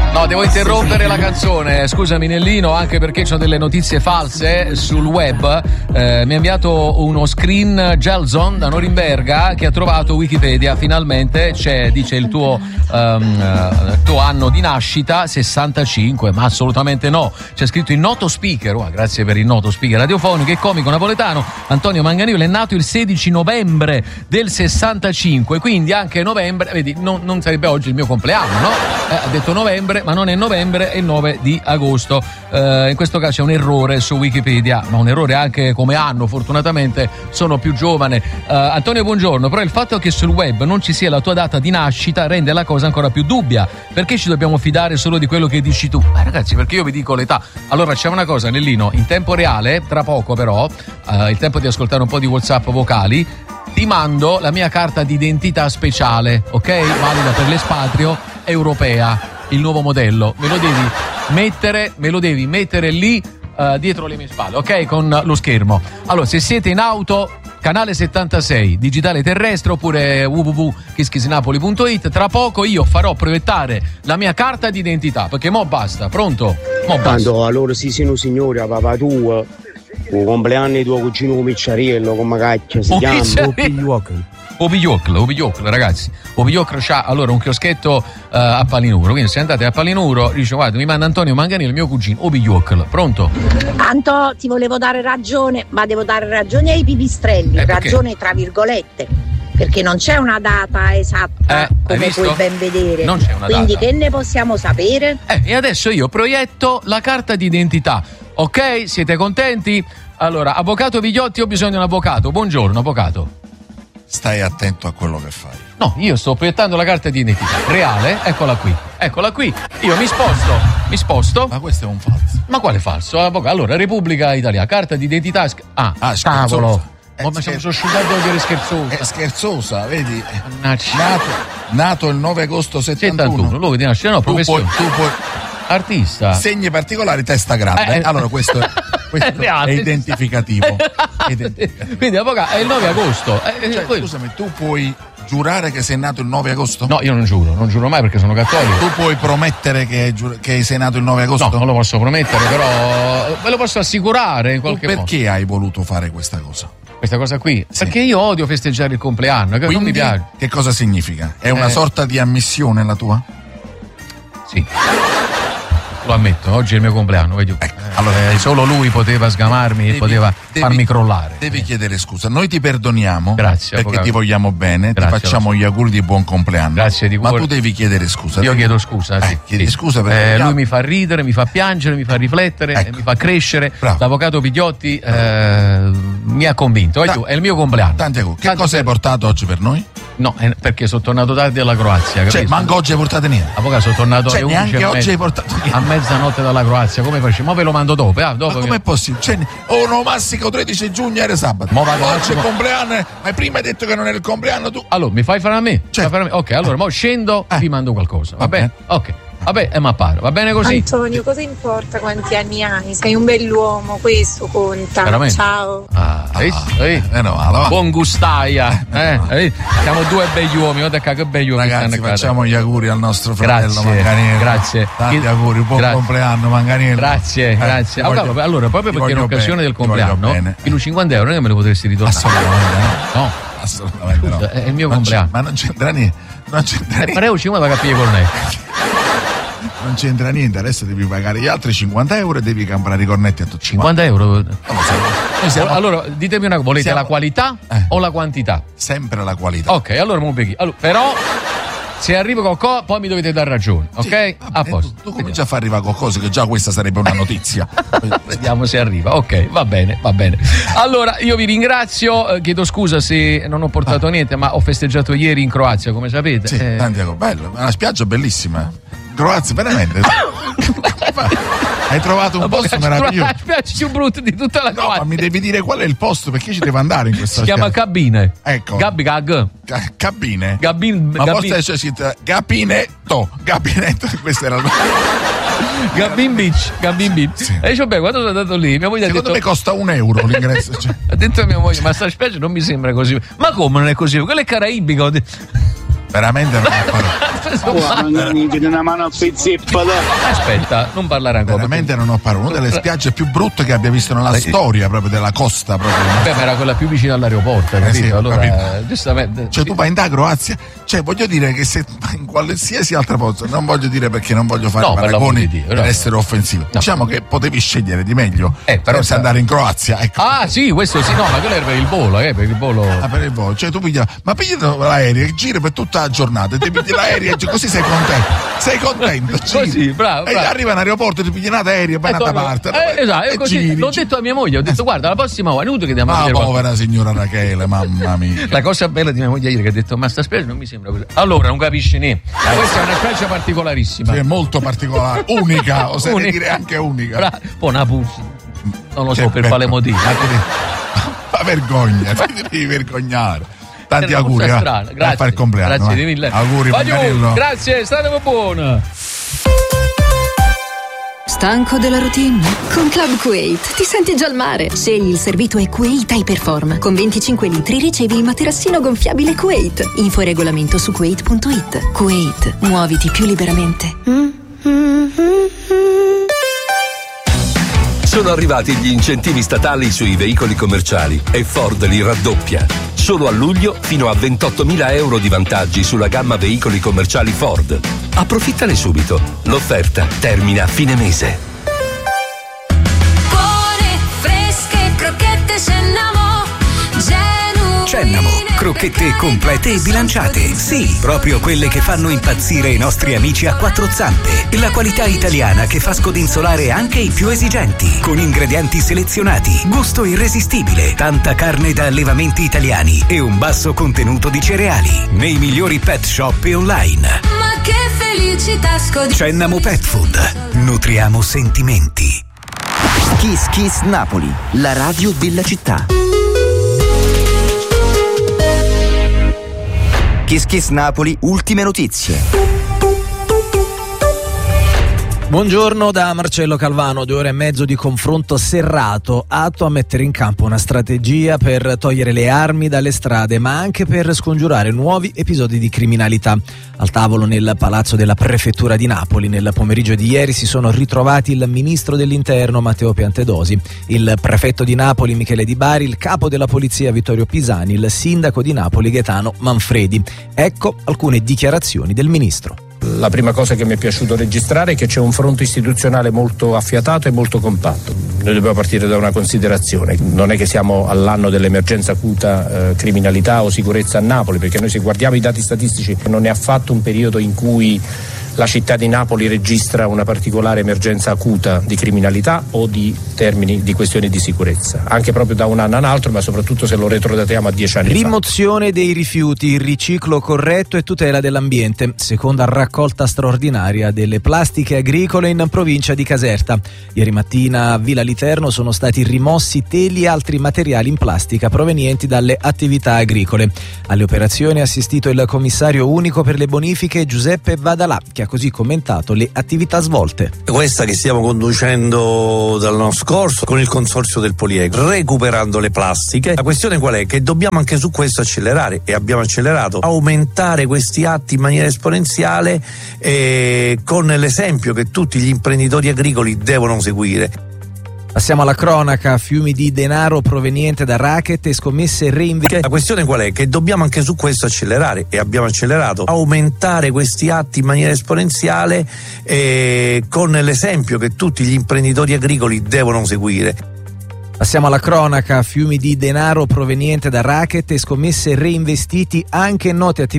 No, devo interrompere la canzone. Scusami Nellino, anche perché c'ho delle notizie false sul web. Mi ha inviato uno screen Gelson da Norimberga che ha trovato Wikipedia. Finalmente dice il tuo anno di nascita 65, ma assolutamente no. C'è scritto il noto speaker, grazie per il noto speaker radiofonico e comico napoletano Antonio Manganiello, è nato il 16 novembre del 65, quindi anche novembre, vedi, non sarebbe oggi il mio compleanno, no? Ha detto novembre, ma non è novembre, è il 9 di agosto. In questo caso c'è un errore su Wikipedia, ma un errore anche come anno, fortunatamente sono più giovane. Antonio, buongiorno, però il fatto che sul web non ci sia la tua data di nascita rende la cosa ancora più dubbia. Perché ci dobbiamo fidare solo di quello che dici tu? Ragazzi, perché io vi dico l'età. Allora c'è una cosa, Nellino, in tempo reale, tra poco però, il tempo di ascoltare un po' di WhatsApp vocali, ti mando la mia carta d'identità speciale, ok? Valida per l'espatrio europea, il nuovo modello. Me lo devi mettere lì dietro le mie spalle, ok? Con lo schermo. Allora, se siete in auto, canale 76, digitale terrestre, oppure www.kiskisnapoli.it, tra poco io farò proiettare la mia carta d'identità, perché mo basta, pronto? Mo basta. Tanto allora sì, signore, papà tu, il compleanno di tuo cugino Micciariello, come cacchio si chiama? Opiglioclo, ragazzi. Opiglioclo c'ha allora un chioschetto a Palinuro, quindi se andate a Palinuro dice guarda, mi manda Antonio Manganiello, il mio cugino Opiglioclo. Pronto? Anto, ti volevo dare ragione, ma devo dare ragione ai pipistrelli, ragione tra virgolette, perché non c'è una data esatta, come puoi ben vedere. Non c'è una quindi data. Che ne possiamo sapere? E adesso io proietto la carta d'identità, ok? Siete contenti? Allora, avvocato Vigliotti, ho bisogno di un avvocato. Buongiorno, avvocato. Stai attento a quello che fai. No, io sto proiettando la carta di identità reale, eccola qui. Io mi sposto. Ma questo è un falso. Ma quale falso? Allora, Repubblica Italiana, carta di identità. Cavolo. Ma siamo asciugati a dire scherzosa. È scherzosa, vedi? Nato il 9 agosto 71. Luogo di nascita, no, professione. Tu puoi artista. Segni particolari, testa grande. Allora questo è identificativo. Quindi avvocato, è il 9 agosto. Scusami, tu puoi giurare che sei nato il 9 agosto? No, io non giuro mai perché sono cattolico. Tu puoi promettere che sei nato il 9 agosto? No, non lo posso promettere, però ve lo posso assicurare in qualche modo. Perché hai voluto fare questa cosa? Questa cosa qui? Sì. Perché io odio festeggiare il compleanno, quindi, non mi piace. Che cosa significa? È una sorta di ammissione la tua? Sì. Lo ammetto, oggi è il mio compleanno, vedi? Allora, solo lui poteva sgamarmi e poteva farmi crollare. Devi chiedere scusa. Noi ti perdoniamo. Grazie, perché avvocato. ti vogliamo bene. Grazie, ti facciamo gli auguri di buon compleanno. Grazie di cuore. Ma tu devi chiedere scusa. Io chiedo scusa. Chiedi scusa perché lui mi fa ridere, mi fa piangere, mi fa riflettere, mi fa crescere. Bravo. L'avvocato Vigliotti mi ha convinto. È il mio compleanno. Tanti auguri. Che cosa hai portato oggi per noi? No, perché sono tornato tardi dalla Croazia. Capito? Manco oggi hai portato niente. Avvocato, sono tornato alle 11 neanche oggi hai portato niente. A mezzanotte dalla Croazia. Come facciamo? Ma ve lo mando dopo. Ma com'è possibile? No, massico 13 giugno era sabato. Oggi è il compleanno. Ma prima hai detto che non era il compleanno tu. Allora, mi fai fare a me? Ok, allora mo scendo, vi mando qualcosa. Va bene? Ok. Vabbè, ma pare, va bene così? Antonio, cosa importa quanti anni hai? Sei un bell'uomo, questo conta. Veramente? Ciao. Buon gustaia. Siamo due begli uomini, guarda che begli uomini. Ragazzi, facciamo gli auguri al nostro fratello Manganiello. Grazie. Tanti auguri, buon compleanno Manganiello. Grazie. Allora, proprio perché in occasione del compleanno, i 50 euro non è che me lo potresti ritornare. Assolutamente no. È il mio compleanno. Ma non c'entra niente. Per euro 50 capire cornetti. Non c'entra niente, adesso devi pagare gli altri 50 euro e devi comprare i cornetti a tutti. 50 euro? Non lo so. Allora, ditemi una cosa, volete la qualità o la quantità? Sempre la qualità. Ok, allora però se arrivo qualcosa poi mi dovete dar ragione, ok? Sì, a posto. Tu cominci a far arrivare qualcosa, che già questa sarebbe una notizia. Vediamo se arriva. Ok, va bene. Allora, io vi ringrazio, chiedo scusa se non ho portato niente, ma ho festeggiato ieri in Croazia, come sapete. Sì, bello, una spiaggia bellissima. Croazia, veramente. Hai trovato un posto meraviglioso. La spiaggia più brutta di tutta la Croazia. No, ma mi devi dire qual è il posto, perché ci devo andare in questa Si chiama Cabine. Ecco. Cabine. Forse c'è scritto Gabinetto, questo era il Gabin Beach. Sì. E dice, quando sono andato lì, mia moglie secondo ha detto, me costa €1 l'ingresso. Ha detto a mia moglie, ma sta spiaggia non mi sembra così. Ma come non è così? Quello è caraibico. Veramente non è una mano a pezzeppa. Aspetta, non parlare ancora. Veramente non ho parole. Una delle spiagge più brutte che abbia visto nella storia proprio della costa. Proprio. Beh, ma era quella più vicina all'aeroporto, capito? Sì, allora, capito. Giustamente. Cioè, tu vai in Croazia, cioè, voglio dire che se in qualsiasi altra posto, non voglio dire perché non voglio fare paragoni per essere offensivo. No. Diciamo che potevi scegliere di meglio però se andare in Croazia. Ecco. Ah, sì, questo sì, no, ma quello era per il volo, per il volo. Ah, per il volo. Cioè, tu pigli l'aereo e giri per tutta la giornata e ti pigli l'aereo, così sei contento. Sei contento. Così, bravo. E arriva in aeroporto, ti pigli un aereo, vai un'altra parte. Esatto, così. L'ho detto a mia moglie, ho detto guarda, la prossima volta è inutile che diamo a vedere. Povera signora Rachele, mamma mia. La cosa bella di mia moglie ieri che ha detto ma sta spiaggia non mi sembra così. Allora, non capisci niente. Questa è una spiaggia particolarissima. Sì, è molto particolare, unica, oserei dire anche unica. Poi una puzza. Non lo so per quale motivo. Ma vergogna, ti devi vergognare. Tanti auguri, grazie. Per fare il compleanno. Grazie mille. Auguri, Magnanello. Grazie, state buona. Stanco della routine? Con Club Kuwait ti senti già al mare. Scegli il servito è Kuwait Hyperform. Con 25 litri ricevi il materassino gonfiabile Kuwait. Info e regolamento su kuwait.it. Kuwait, muoviti più liberamente. Sono arrivati gli incentivi statali sui veicoli commerciali e Ford li raddoppia. Solo a luglio fino a 28.000 euro di vantaggi sulla gamma veicoli commerciali Ford. Approfittane subito. L'offerta termina a fine mese. Buone, fresche, crocchette Cennamo, Cennamo, crocchette complete e bilanciate. Sì, proprio quelle che fanno impazzire i nostri amici a quattro zampe. La qualità italiana che fa scodinzolare anche i più esigenti. Con ingredienti selezionati, gusto irresistibile, tanta carne da allevamenti italiani e un basso contenuto di cereali. Nei migliori pet shop e online. Ma che felicità Cennamo Pet Food. Nutriamo sentimenti. Kiss Kiss Napoli, la radio della città. Kiss Kiss Napoli, ultime notizie. Buongiorno da Marcello Calvano, 2 ore e mezzo di confronto serrato, atto a mettere in campo una strategia per togliere le armi dalle strade, ma anche per scongiurare nuovi episodi di criminalità. Al tavolo nel palazzo della prefettura di Napoli, nel pomeriggio di ieri si sono ritrovati il ministro dell'interno Matteo Piantedosi, il prefetto di Napoli Michele Di Bari, il capo della polizia Vittorio Pisani, il sindaco di Napoli Gaetano Manfredi. Ecco alcune dichiarazioni del ministro. La prima cosa che mi è piaciuto registrare è che c'è un fronte istituzionale molto affiatato e molto compatto. Noi dobbiamo partire da una considerazione: non è che siamo all'anno dell'emergenza acuta criminalità o sicurezza a Napoli, perché noi se guardiamo i dati statistici non è affatto un periodo in cui la città di Napoli registra una particolare emergenza acuta di criminalità o di termini di questioni di sicurezza, anche proprio da un anno a un altro, ma soprattutto se lo retrodatiamo a 10 anni Rimozione dei rifiuti, riciclo corretto e tutela dell'ambiente. Seconda raccolta straordinaria delle plastiche agricole in provincia di Caserta. Ieri mattina a Villa Literno sono stati rimossi teli e altri materiali in plastica provenienti dalle attività agricole. Alle operazioni ha assistito il commissario unico per le bonifiche Giuseppe Vadalà, che ha così commentato le attività svolte. Questa che stiamo conducendo dall'anno scorso con il consorzio del Poliegro, recuperando le plastiche. La questione qual è? Che dobbiamo anche su questo accelerare, e abbiamo accelerato, aumentare questi atti in maniera esponenziale, con l'esempio che tutti gli imprenditori agricoli devono seguire. Passiamo alla cronaca, fiumi di denaro proveniente da racket e scommesse reinvestite. La questione qual è? Che dobbiamo anche su questo accelerare, e abbiamo accelerato, aumentare questi atti in maniera esponenziale, con l'esempio che tutti gli imprenditori agricoli devono seguire. Passiamo alla cronaca, fiumi di denaro proveniente da racket e scommesse reinvestiti anche in note attività